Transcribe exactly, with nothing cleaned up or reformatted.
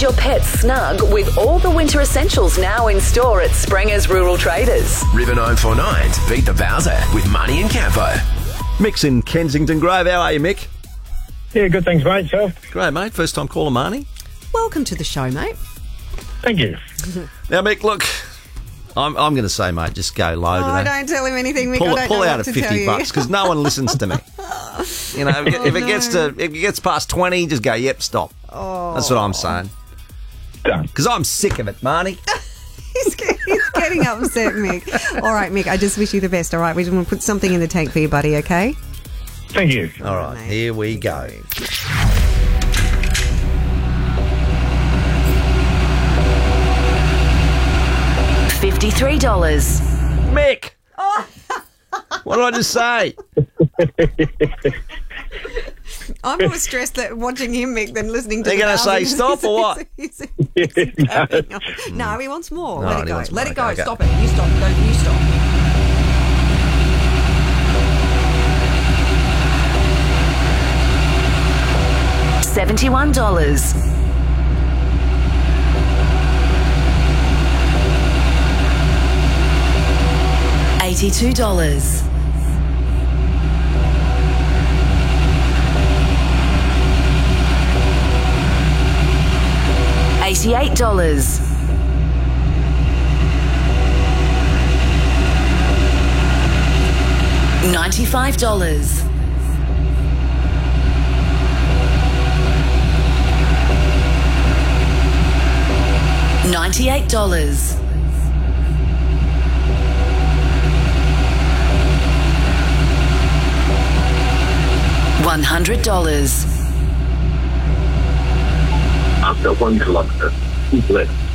Your pet snug with all the winter essentials now in store at Sprenger's Rural Traders. River nine four nine beat the Bowser with Money and Campo. Mick's in Kensington Grove. How are you, Mick? Yeah, good, thanks, mate. Yourself? Great, mate. First time caller, Marnie. Welcome to the show, mate. Thank you. Now, Mick, look, I'm, I'm going to say, mate, just go low Oh, today. don't tell him anything, Mick. Pull, I it, don't pull know out what at to tell fifty you. bucks because no one listens to me. You know, if, Oh, if it no. gets to if it gets past twenty, just go, yep, stop. Oh. That's what I'm saying. Done. Because I'm sick of it, Marnie. He's, get- he's getting upset, Mick. All right, Mick, I just wish you the best, all right? We just want to put something in the tank for you, buddy, okay? Thank you. All right, mate. here we go. fifty-three dollars. Mick! What did I just say? I'm more stressed that watching him, Mick, than listening to They're the gonna say thousands. stop or what? He's- he's going on. No, he wants more. No, Let he it go. wants Let more. it go. Okay, okay. Stop it. You stop. Go. You stop. seventy-one dollars. eighty-two dollars. eighty-eight dollars. ninety-five dollars. ninety-eight dollars. one hundred dollars. I've got one kilometre left.